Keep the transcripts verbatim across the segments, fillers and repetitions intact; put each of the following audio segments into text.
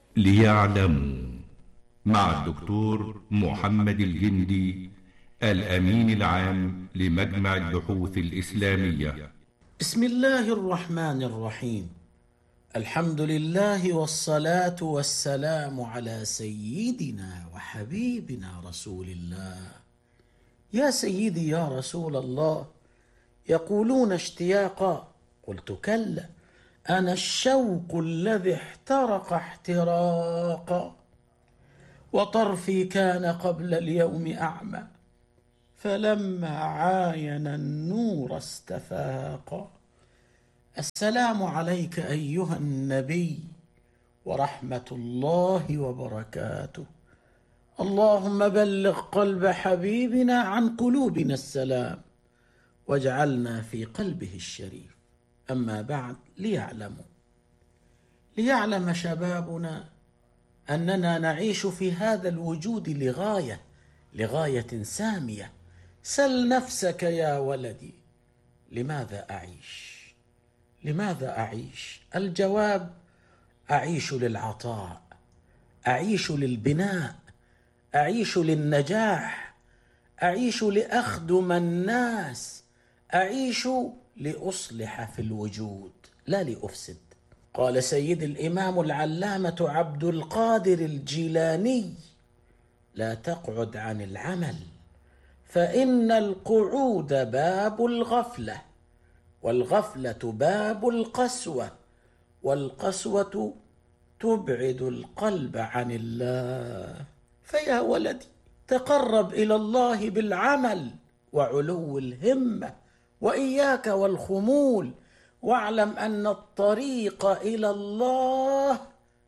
ليعلموا مع الدكتور محمد الجندي، الأمين العام لمجمع البحوث الإسلامية. بسم الله الرحمن الرحيم. الحمد لله والصلاة والسلام على سيدنا وحبيبنا رسول الله. يا سيدي يا رسول الله، يقولون اشتياقا، قلت كلا، أنا الشوق الذي احترق احتراقا، وطرفي كان قبل اليوم أعمى، فلما عاين النور استفاقا. السلام عليك أيها النبي ورحمة الله وبركاته. اللهم بلغ قلب حبيبنا عن قلوبنا السلام، واجعلنا في قلبه الشريف. أما بعد، ليعلموا ليعلم شبابنا أننا نعيش في هذا الوجود لغاية لغاية سامية. سل نفسك يا ولدي، لماذا أعيش؟ لماذا أعيش؟ الجواب: أعيش للعطاء، أعيش للبناء، أعيش للنجاح، أعيش لأخدم الناس، أعيش لأصلح في الوجود لا لأفسد. قال سيد الإمام العلامة عبد القادر الجيلاني: لا تقعد عن العمل، فإن القعود باب الغفلة، والغفلة باب القسوة، والقسوة تبعد القلب عن الله. فيا ولدي، تقرب إلى الله بالعمل وعلو الهمة، وإياك والخمول، واعلم أن الطريق إلى الله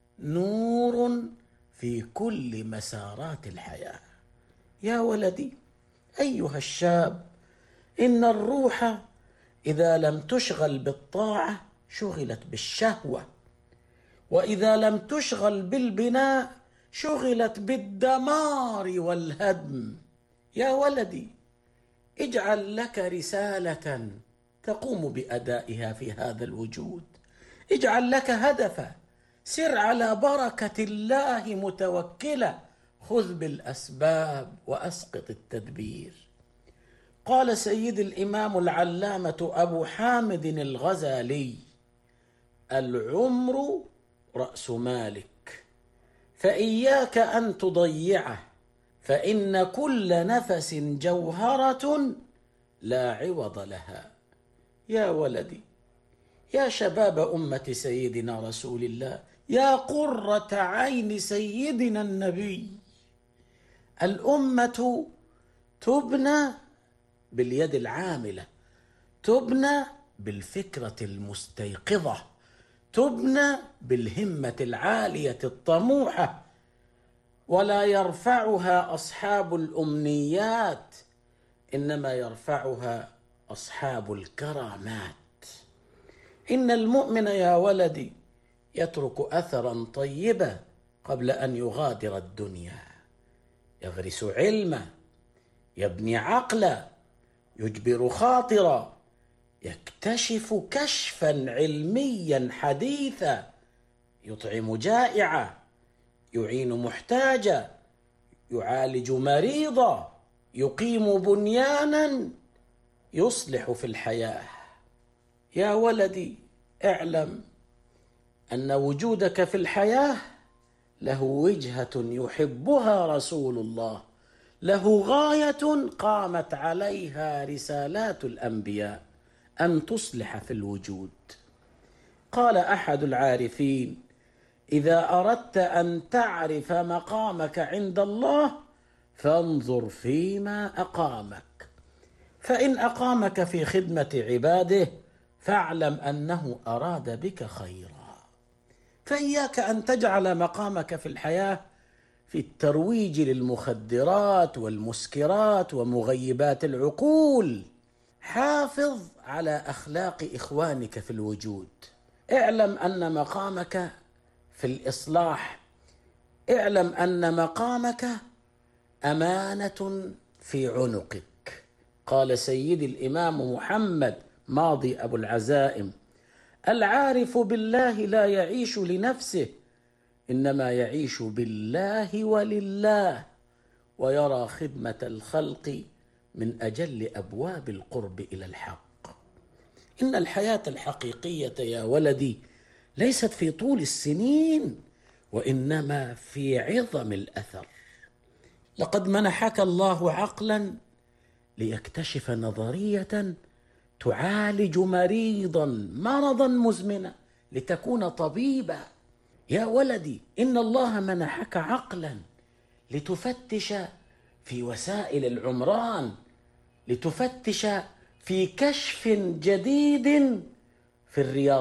نور في كل مسارات الحياة. يا ولدي أيها الشاب، إن الروح إذا لم تشغل بالطاعة شغلت بالشهوة، وإذا لم تشغل بالبناء شغلت بالدمار والهدم. يا ولدي، اجعل لك رسالة تقوم بأدائها في هذا الوجود، اجعل لك هدفا، سر على بركة الله متوكلا، خذ بالأسباب وأسقط التدبير. قال سيد الإمام العلامة أبو حامد الغزالي: العمر رأس مالك، فإياك أن تضيعه، فإن كل نفس جوهرة لا عوض لها. يا ولدي، يا شباب أمة سيدنا رسول الله، يا قرة عين سيدنا النبي، الأمة تبنى باليد العاملة، تبنى بالفكرة المستيقظة، تبنى بالهمة العالية الطموحة، ولا يرفعها أصحاب الأمنيات، إنما يرفعها أصحاب الكرامات. إن المؤمن يا ولدي يترك أثرا طيبا قبل أن يغادر الدنيا، يغرس علما، يبني عقلا، يجبر خاطرا، يكتشف كشفا علميا حديثا، يطعم جائعا، يعين محتاجا، يعالج مريضا، يقيم بنيانا، يصلح في الحياة. يا ولدي، اعلم أن وجودك في الحياة له وجهة يحبها رسول الله، له غاية قامت عليها رسالات الأنبياء، أن تصلح في الوجود. قال أحد العارفين: إذا أردت أن تعرف مقامك عند الله فانظر فيما أقامك، فإن أقامك في خدمة عباده فاعلم أنه أراد بك خيرا. فإياك أن تجعل مقامك في الحياة في الترويج للمخدرات والمسكرات ومغيبات العقول. حافظ على أخلاق إخوانك في الوجود. اعلم أن مقامك في الإصلاح، اعلم أن مقامك أمانة في عنقك. قال سيد الإمام محمد ماضي أبو العزائم: العارف بالله لا يعيش لنفسه، إنما يعيش بالله ولله، ويرى خدمة الخلق من أجل أبواب القرب إلى الحق. إن الحياة الحقيقية يا ولدي ليست في طول السنين، وإنما في عظم الأثر. لقد منحك الله عقلا ليكتشف نظرية تعالج مريضا مرضا مزمنا لتكون طبيبا. يا ولدي، إن الله منحك عقلا لتفتش في وسائل العمران، لتفتش في كشف جديد في الرياضة